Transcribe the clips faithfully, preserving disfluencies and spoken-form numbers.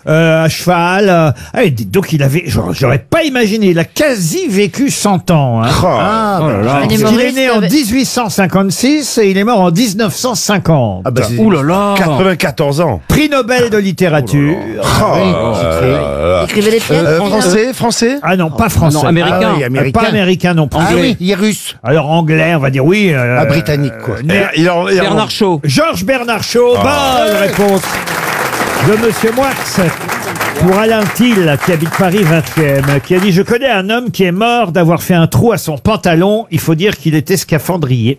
euh, à cheval. euh, ah, et donc il avait, j'aurais j'aurais pas imaginé, il a quasi vécu cent ans. Hein. Ah, Oh là là. Un Il est humoriste né en avec- dix-huit cent cinquante-six et il est mort en dix-neuf cent cinquante. Ah bah, c'est Ouh là là. quatre-vingt-quatorze ans. Prix Nobel de littérature. Oh, Il écrivait des pièces. Euh, lui, non français, français. Ah non, pas français. non, américain. Ah oui, Euh, américain. Pas américain non plus. Ah oui, il est russe. Alors anglais, on va dire oui. euh, Ah, britannique, quoi. né- Il en- il en- Bernard Shaw. Georges Bernard Shaw, bonne réponse de Monsieur Moix. Pour Alain Thiel, qui habite Paris vingtième, qui a dit « Je connais un homme qui est mort d'avoir fait un trou à son pantalon. Il faut dire qu'il était scaphandrier.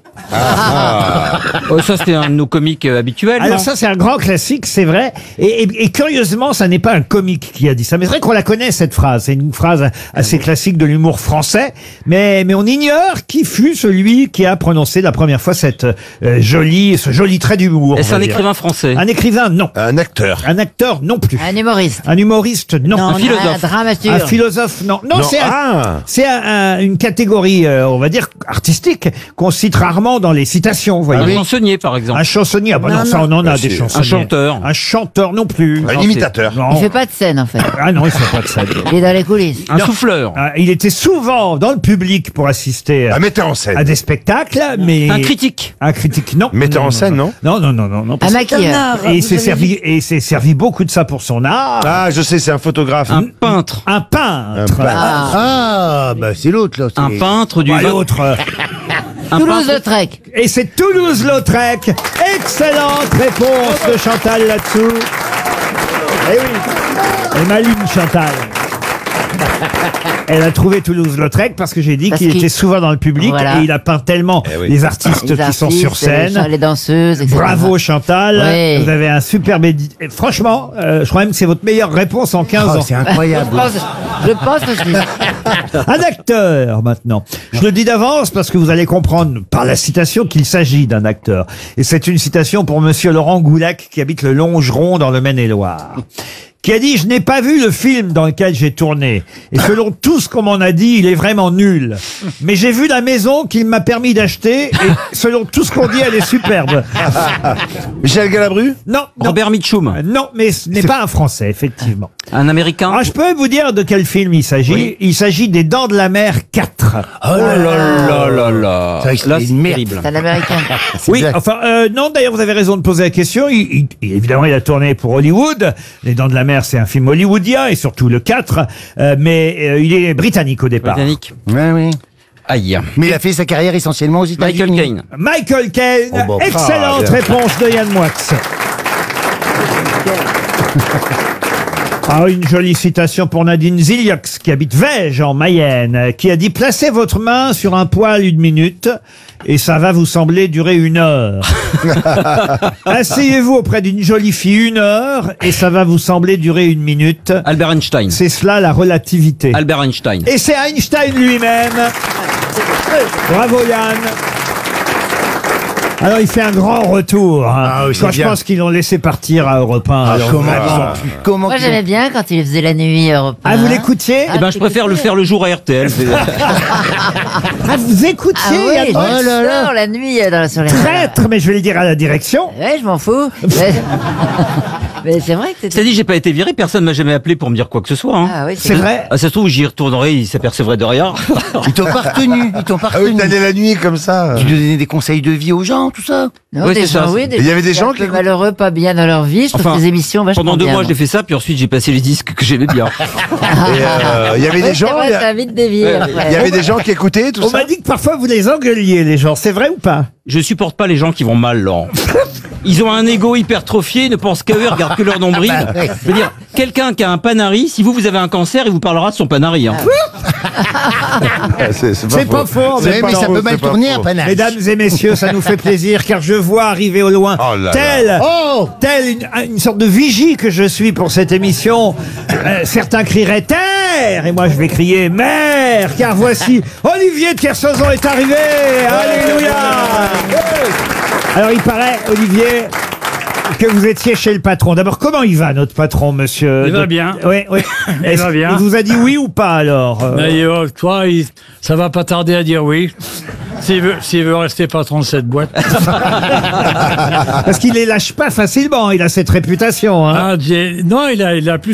Oh, ça, c'était un de nos comiques euh, » habituels. Alors non ça, c'est un grand classique, c'est vrai. Et, et- et curieusement, ça n'est pas un comique qui a dit ça. Mais c'est vrai qu'on la connaît, cette phrase. C'est une phrase assez classique de l'humour français. Mais, mais on ignore qui fut celui qui a prononcé la première fois cette euh, jolie, ce joli trait d'humour. Est-ce on un va dire. écrivain français? Un écrivain, non. Un acteur. Un acteur, non plus. Un humoriste. Un humoriste, non. Non, un, philosophe. Un dramaturge. un philosophe, non. Non, Non, c'est un- ah. c'est un- un- une catégorie, euh, on va dire, artistique, qu'on cite rarement dans les citations, vous Un voyez. chansonnier, par exemple. Un chansonnier, ah bah non, Non, ça on en a Bah, des c'est- chansonniers. Un chanteur. Un chanteur non plus. Un Non, imitateur. Non. Il fait pas de scène, en fait. Ah non, il fait pas de ça. Il est dans les coulisses. Un souffleur. Ah, il était souvent dans le public pour assister à, Un metteur en à scène. des spectacles, mais... Un critique. Un critique, non. Metteur en scène, non Non, non, non, non. non, Un parce- maquilleur. Et il s'est servi, et il s'est servi beaucoup de ça pour son art. Ah, je sais, c'est un photographe. Un peintre. Un peintre. Ah. Ah, bah c'est l'autre là. Un peintre du... Bah, l'autre. euh, un peintre- Toulouse-Lautrec. Et c'est Toulouse-Lautrec. Excellente réponse de Chantal là-dessous. Eh oui. Et Maline Chantal. Elle a trouvé Toulouse-Lautrec parce que j'ai dit Parce qu'il qu'il- était souvent dans le public Voilà. et il a peint tellement Eh oui. les artistes Les qui sont artistes, sur scène. Les, les danseuses, et cetera. Bravo Chantal, Oui. vous avez un superbe édit. Et franchement, euh, je crois même que c'est votre meilleure réponse en quinze ans. c'est Je incroyable. pense, je pense aussi. Un acteur maintenant. Je le dis d'avance parce que vous allez comprendre par la citation qu'il s'agit d'un acteur. Et c'est une citation pour Monsieur Laurent Goulac qui habite le Longeron dans le Maine-et-Loire. Qui a dit « Je n'ai pas vu le film dans lequel j'ai tourné. Et selon tout ce qu'on m'en a dit, il est vraiment nul. Mais j'ai vu la maison qu'il m'a permis d'acheter. Et selon tout ce qu'on dit, elle est superbe. Michel Galabru. Non, non. Robert Mitchum. Euh, Non, mais ce n'est pas un Français, effectivement. Un américain. Ah, je peux vous dire de quel film il s'agit. Oui. Il s'agit des Dents de la Mer quatre. Oh là là là là. C'est vrai que c'est Là, une c'est merde. terrible. C'est un américain. Oui, bien. enfin, euh, non, d'ailleurs, vous avez raison de poser la question. Il, il- il- évidemment, il a tourné pour Hollywood. Les Dents de la Mer, c'est un film hollywoodien, et surtout le quatre. Euh, mais euh, il est britannique au départ. Britannique. Ouais, oui. Aïe. Mais il a fait sa carrière essentiellement aux États-Unis. Michael Caine. Michael Caine. Oh, bah, Excellente ah, bien. réponse de Yann Moix. Ah, une jolie citation pour Nadine Ziliox, qui habite Vège, en Mayenne, qui a dit « Placez votre main sur un poil une minute, et ça va vous sembler durer une heure. Asseyez-vous auprès d'une jolie fille une heure, et ça va vous sembler durer une minute. Albert Einstein. C'est cela la relativité. Albert Einstein. Et c'est Einstein lui-même. Bravo Yann. Alors il fait un grand retour. Hein. Ah oui, c'est Quand je bien. pense qu'ils l'ont laissé partir à Europe un. alors comment vraiment. ils ont pu- comment Moi, ils ont- j'aimais bien quand il faisait la nuit européenne. Ah, vous l'écoutiez Eh ben, je préfère le faire le jour à R T L. Ah, vous écoutiez Ah oui, Yann je Moix Oh là là. sors la nuit euh, dans, sur les... Traître, mais je vais le dire à la direction. Ouais, je m'en fous. Mais, mais c'est vrai que c'était... C'est-à-dire, j'ai pas été viré, personne m'a jamais appelé pour me dire quoi que ce soit. Hein. Ah oui, C'est vrai. Ah, ça se trouve, j'y retournerai, il s'apercevrait de rien. Ils t'ont pas retenu. Ils t'ont pas Ah oui, retenu. t'allais la nuit comme ça. Tu donnais des conseils de vie aux gens, tout ça. Non, Oui, des c'est ça, gens, oui, c'est- des Il y avait des gens un qui peu écoutent- malheureux, pas bien dans leur vie. Je trouve Enfin, ces émissions vachement Pendant deux bien, mois, moi. j'ai fait ça, puis ensuite, j'ai passé les disques que j'aimais bien. Et euh, il y avait Oui, des c'est gens, vrai, il y a- ça vite dévié. Ouais, après. il y avait des gens qui écoutaient tout On ça. m'a dit que parfois vous les engueuliez, les gens. C'est vrai ou pas? Je supporte pas les gens qui vont mal, Laurent. Ils ont un ego hypertrophié, ils ne pensent qu'à eux, ils regardent que leur nombril. Je veux dire, quelqu'un qui a un panari, si vous, vous avez un cancer, il vous parlera de son panari. Hein. Ah, C'est C'est pas faux, C'est Ouais, mais ça faux, peut mal c'est pas tourner faux. un panache. Mesdames et messieurs, ça nous fait plaisir car je vois arriver au loin, Oh là là. tel, Oh tel une, une sorte de vigie que je suis pour cette émission. Euh, certains crieraient terre et moi je vais crier mère car voici Olivier de Kersauzon est arrivé. Alléluia. Alors il paraît, Olivier, que vous étiez chez le patron. D'abord, comment il va notre patron, monsieur? Il va De- bien. Oui, oui. Il Est-ce- va bien. Il vous a dit oui ou pas alors? euh, Mais, euh, toi, il- ça va pas tarder à dire oui. S'il veut, s'il veut rester patron de cette boîte. Parce qu'il les lâche pas facilement. Il a cette réputation. Hein. Ah, j'ai- non, il a, il a plus